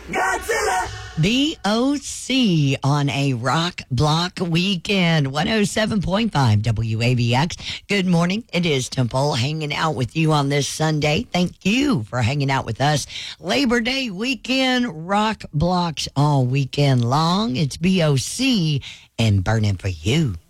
Godzilla. BOC on a rock block weekend. 107.5 WAVX. Good morning. It is Temple hanging out with you on this Sunday. Thank you for hanging out with us. Labor Day weekend, rock blocks all weekend long. It's BOC and Burning for You.